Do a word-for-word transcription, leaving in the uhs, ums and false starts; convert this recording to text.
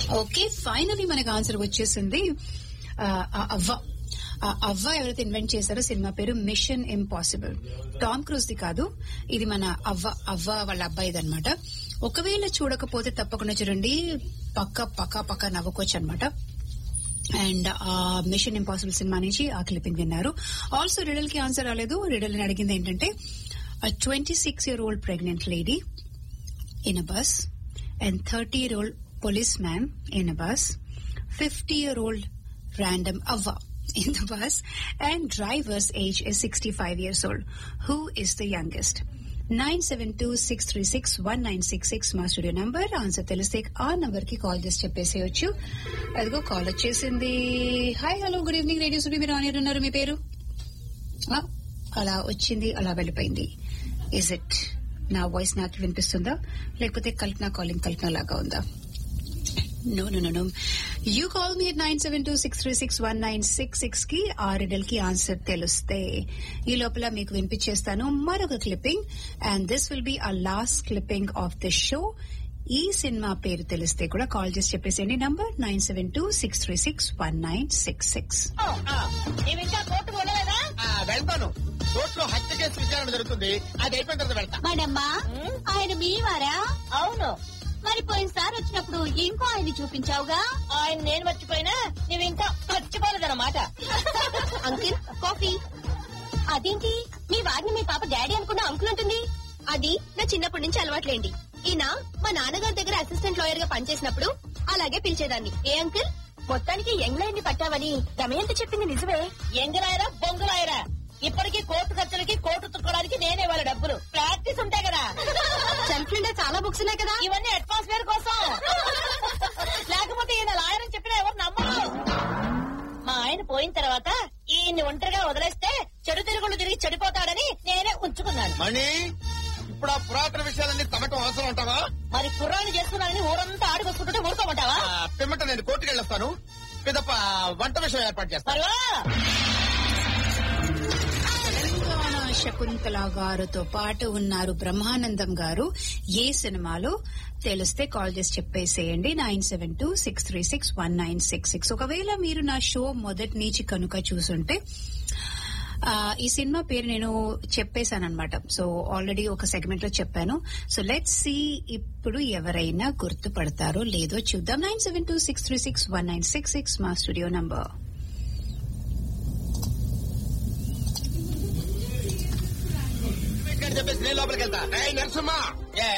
Okay, finally మనకు answer వచ్చేసింది. అవ్వ అవ్వ ఎవరైతే ఇన్వెంట్ చేశారో సినిమా పేరు machine impossible. Tom cruise the కాదు, ఇది మన అవ్వ అవ్వ వాళ్ళ అబ్బాయిది అనమాట. ఒకవేళ చూడకపోతే తప్పకుండా చూడండి, పక్క పక్క పక్క నవ్వుకోవచ్చు అనమాట. అండ్ ఆ మిషన్ ఇంపాసిబుల్ సినిమా నుంచి ఆ క్లిప్పింగ్ విన్నారు. ఆల్సో రిడల్ కి ఆన్సర్ రాలేదు. రిడల్ ని అడిగింది ఏంటంటే, twenty six year old pregnant lady in a bus and thirty year old policeman in a bus, fifty year old random Avva in the bus, and driver's age is sixty-five years old. Who is the youngest? nine seven two six three six one nine six six మా studio number. Answer తెలిస్తే ఆ number కి call చేసి చెప్పేసేయచ్చు. అదిగో call వచ్చేసింది. Hi, hello, good evening, radio సుడి, మీరు on air ఉన్నారు, మీ పేరు? అలా వచ్చింది, అలా వెళ్ళిపోయింది. ఇజ్ ఇట్ నా వాయిస్ నాకు వినిపిస్తుందా, లేకపోతే కల్పన కాలింగ్ కల్పన లాగా ఉందా? No, no, no, no. You call me at nine seven two six three six one nine six six కి ఆ రిడల్ కి ఆన్సర్ తెలుస్తే ఈ లోపల మీకు వినిపించేస్తాను మరొక clipping. And this will be ఆ last clipping of the show. ఈ సినిమా పేరు తెలిస్తే కూడా కాల్ చేసి చెప్పేసేయండి. Number nine seven two six three six one nine six six. వెళ్తాను, కోర్టులో హత్య కేసు విచారణ జరుగుతుంది, అది అయిపోయిన తర్వాత వెళ్తా. మేడమ్మా, ఆయన మీ వారా? అవును. మరి పోయినసారి వచ్చినప్పుడు ఇంకో ఆయన్ని చూపించావుగా. ఆయన నేను మర్చిపోయినా, నువ్వు ఇంకా మర్చిపోలేదన్నమాట. Uncle, coffee. అదేంటి మీ వారిని మీ పాప డాడీ అనుకున్న అంకుల్ ఉంటుంది? అది నా చిన్నప్పటి నుంచి అలవాట్లేండి. ఈయన మా నాన్నగారి దగ్గర అసిస్టెంట్ లాయర్ గా పనిచేసినప్పుడు అలాగే పిలిచేదాన్ని. ఏ అంకుల్, మొత్తానికి యంగ్ లాయర్ ని పట్టావని దమయంతి చెప్పింది నిజమే? యంగ్ లాయరా బొంగు లాయరా? ఇప్పటికీ కోర్టు ఖర్చులకి కోర్టు తుక్కోవడానికి నేనే వాళ్ళ డబ్బులు. ప్రాక్టీస్ ఉంటాయి కదా. సెల్ఫ్ లో చాలా బుక్స్ ఉన్నాయి కదా, ఇవన్నీ అట్మాస్ఫియర్ కోసం. లేకపోతే ఈయన లాయర్ అని చెప్పినా ఎవరు నమ్మరు. మా ఆయన పోయిన తర్వాత ఈయన్ని ఒంటరిగా వదిలేస్తే చెడు తిరుగుళ్ళు తిరిగి చెడిపోతాడని నేనే ఉంచుకున్నాను. మణి, ఇప్పుడు ఆ పురాతన విషయాలన్నీ తమటం అవసరం ఉంటావా? మరి కుర్రాన్ని చేసుకున్నానని ఊరంతా ఆడికొచ్చుకుంటుంటే ఊరుకోమంటావా? పిమ్మట నేను కోర్టుకు వెళ్ళొస్తాను, పిదప్ప వంట విషయం ఏర్పాటు చేస్తాను. శకుంతల గారుతో పాటు ఉన్నారు బ్రహ్మానందం గారు. ఏ సినిమాలో తెలిస్తే కాల్ చేసి చెప్పేసేయండి. Nine seven two six three six one nine six six. ఒకవేళ మీరు నా షో మొదటి నుంచి కనుక చూసుంటే ఈ సినిమా పేరు నేను చెప్పేశానమాట. సో ఆల్రెడీ ఒక సెగ్మెంట్ లో చెప్పాను. సో లెట్స్ సీ ఇప్పుడు ఎవరైనా గుర్తుపడతారో లేదో చూద్దాం. Nine seven two six three six one nine six six మా స్టూడియో నంబర్. చెప్పేసి నేను లోపలికి వెళ్తా. నరసింహ